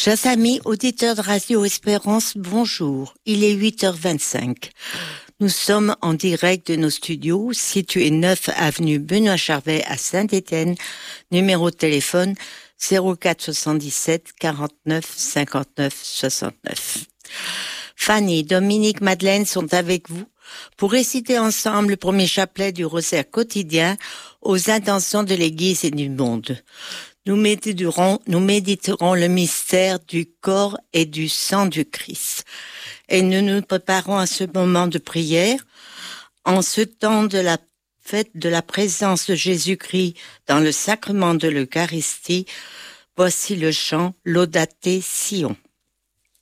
Chers amis auditeurs de Radio Espérance, bonjour. Il est 8h25. Nous sommes en direct de nos studios situés 9 avenue Benoît Charvet à Saint-Étienne. Numéro de téléphone 04 77 49 59 69. Fanny, Dominique, Madeleine sont avec vous pour réciter ensemble le premier chapelet du rosaire quotidien aux intentions de l'Église et du monde. Nous méditerons le mystère du corps et du sang du Christ. Et nous nous préparons à ce moment de prière, en ce temps de la fête de la présence de Jésus-Christ dans le sacrement de l'Eucharistie. Voici le chant Laudate Sion.